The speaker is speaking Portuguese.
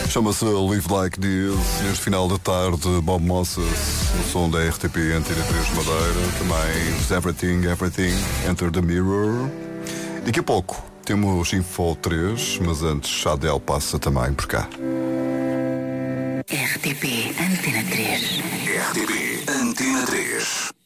Chama-se Live Like This. Neste final de tarde, Bob Moses, no som da RTP Antena 3 Madeira. Também Everything, Everything, Enter the Mirror. Daqui a pouco temos Info 3, mas antes a Adele passa também por cá. RTP Antena 3. RTP Antena 3.